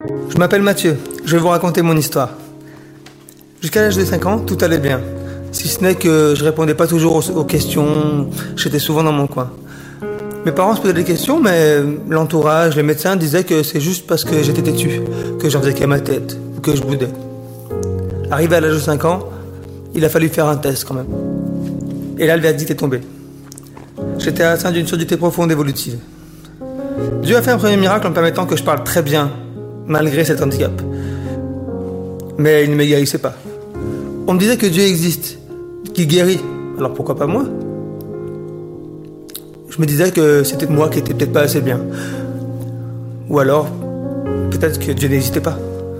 Je m'appelle Mathieu, je vais vous raconter mon histoire. Jusqu'à l'âge de 5 ans, tout allait bien. Si ce n'est que je répondais pas toujours aux questions, j'étais souvent dans mon coin. Mes parents se posaient des questions, mais l'entourage, les médecins disaient que c'est juste parce que j'étais têtu, que j'en faisais qu'à ma tête, ou que je boudais. Arrivé à l'âge de 5 ans, il a fallu faire un test quand même. Et là, le verdict est tombé. J'étais atteint d'une surdité profonde évolutive. Dieu a fait un premier miracle en me permettant que je parle très bien, malgré cet handicap. Mais il ne me guérissait pas. On me disait que Dieu existe, qu'il guérit. Alors pourquoi pas moi ? Je me disais que c'était moi qui n'étais peut-être pas assez bien. Ou alors, peut-être que Dieu n'existait pas.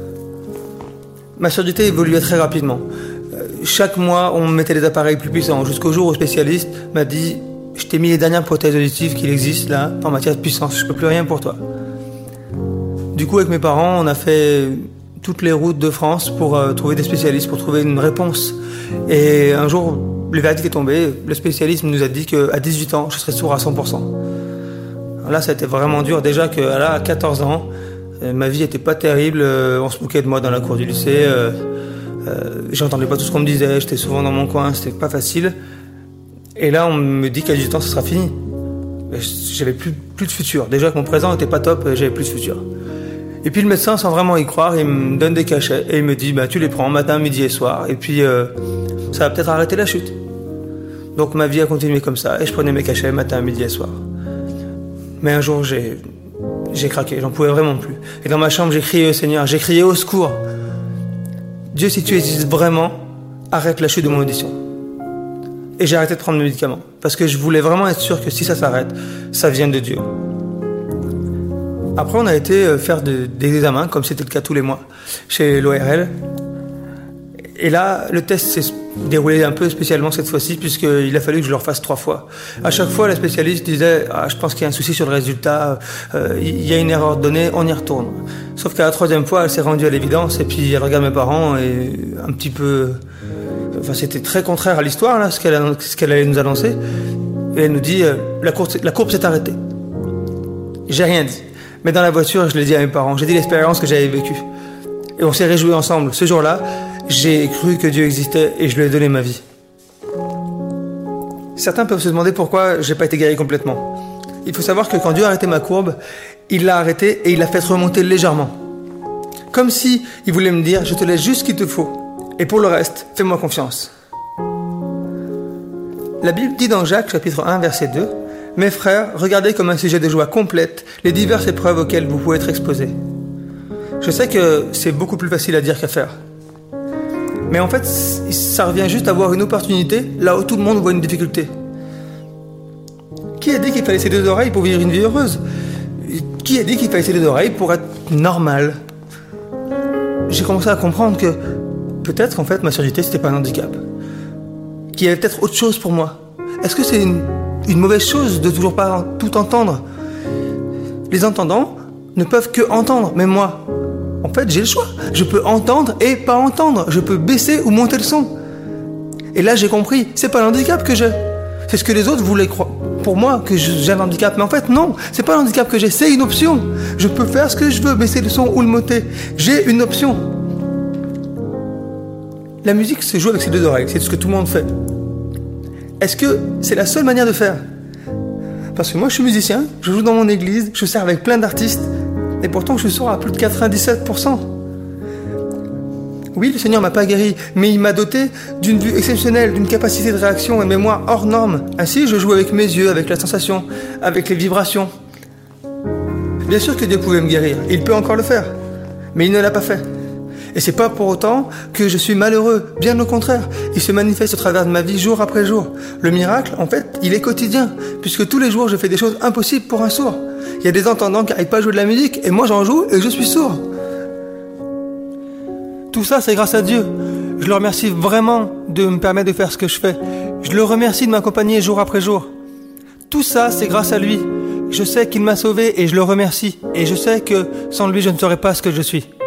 Ma surdité évoluait très rapidement. Chaque mois, on me mettait des appareils plus puissants, jusqu'au jour où le spécialiste m'a dit « Je t'ai mis les dernières prothèses auditives qu'il existe là, en matière de puissance, je ne peux plus rien pour toi. » Du coup, avec mes parents, on a fait toutes les routes de France pour trouver des spécialistes, pour trouver une réponse. Et un jour, le verdict est tombé, le spécialiste nous a dit qu'à 18 ans, je serais sourd à 100%. Alors là, ça a été vraiment dur. Déjà à 14 ans, ma vie n'était pas terrible, on se moquait de moi dans la cour du lycée, j'entendais pas tout ce qu'on me disait, j'étais souvent dans mon coin, c'était pas facile. Et là, on me dit qu'à 18 ans, ce sera fini. J'avais plus de futur. Déjà que mon présent n'était pas top, j'avais plus de futur. Et puis le médecin, sans vraiment y croire, il me donne des cachets et il me dit tu les prends matin, midi et soir. Et puis ça va peut-être arrêter la chute. Donc ma vie a continué comme ça et je prenais mes cachets matin, midi et soir. Mais un jour, j'ai craqué, j'en pouvais vraiment plus. Et dans ma chambre, j'ai crié au Seigneur, j'ai crié au secours. Dieu, si tu existes vraiment, arrête la chute de mon audition. Et j'ai arrêté de prendre mes médicaments parce que je voulais vraiment être sûr que si ça s'arrête, ça vient de Dieu. Après, on a été faire des examens, comme c'était le cas tous les mois, chez l'ORL. Et là, le test s'est déroulé un peu spécialement cette fois-ci, puisqu'il a fallu que je le refasse 3 fois. À chaque fois, la spécialiste disait « je pense qu'il y a un souci sur le résultat, il y a une erreur de données, on y retourne ». Sauf qu'à la 3e fois, elle s'est rendue à l'évidence, et puis elle regarde mes parents, et un petit peu... Enfin, c'était très contraire à l'histoire, là, ce qu'elle allait nous annoncer. Et elle nous dit la courbe s'est arrêtée. J'ai rien dit. Mais dans la voiture, je l'ai dit à mes parents. J'ai dit l'expérience que j'avais vécue. Et on s'est réjouis ensemble. Ce jour-là, j'ai cru que Dieu existait et je lui ai donné ma vie. Certains peuvent se demander pourquoi j'ai pas été guéri complètement. Il faut savoir que quand Dieu a arrêté ma courbe, il l'a arrêtée et il l'a fait remonter légèrement. Comme si il voulait me dire, je te laisse juste ce qu'il te faut. Et pour le reste, fais-moi confiance. La Bible dit dans Jacques, chapitre 1, verset 2, « Mes frères, regardez comme un sujet de joie complète les diverses épreuves auxquelles vous pouvez être exposés. » Je sais que c'est beaucoup plus facile à dire qu'à faire. Mais en fait, ça revient juste à voir une opportunité là où tout le monde voit une difficulté. Qui a dit qu'il fallait ses 2 oreilles pour vivre une vie heureuse ? Qui a dit qu'il fallait ses 2 oreilles pour être normal ? J'ai commencé à comprendre que peut-être qu'en fait ma surdité c'était pas un handicap. Qu'il y avait peut-être autre chose pour moi. Est-ce que c'est une mauvaise chose de toujours pas tout entendre ? Les entendants ne peuvent que entendre, mais moi, en fait, j'ai le choix. Je peux entendre et pas entendre. Je peux baisser ou monter le son. Et là, j'ai compris, c'est pas l'handicap que j'ai. C'est ce que les autres voulaient croire pour moi, que j'ai un handicap. Mais en fait, non, c'est pas l'handicap que j'ai, c'est une option. Je peux faire ce que je veux, baisser le son ou le monter. J'ai une option. La musique se joue avec ses 2 oreilles, c'est ce que tout le monde fait. Est-ce que c'est la seule manière de faire ? Parce que moi je suis musicien, je joue dans mon église, je sers avec plein d'artistes, et pourtant je suis sourd à plus de 97%. Oui, le Seigneur m'a pas guéri, mais il m'a doté d'une vue exceptionnelle, d'une capacité de réaction et de mémoire hors norme. Ainsi, je joue avec mes yeux, avec la sensation, avec les vibrations. Bien sûr que Dieu pouvait me guérir, et il peut encore le faire, mais il ne l'a pas fait. Et c'est pas pour autant que je suis malheureux, bien au contraire. Il se manifeste au travers de ma vie jour après jour. Le miracle, en fait, il est quotidien, puisque tous les jours je fais des choses impossibles pour un sourd. Il y a des entendants qui n'arrivent pas à jouer de la musique, et moi j'en joue et je suis sourd. Tout ça, c'est grâce à Dieu. Je le remercie vraiment de me permettre de faire ce que je fais. Je le remercie de m'accompagner jour après jour. Tout ça, c'est grâce à lui. Je sais qu'il m'a sauvé et je le remercie. Et je sais que sans lui, je ne serais pas ce que je suis.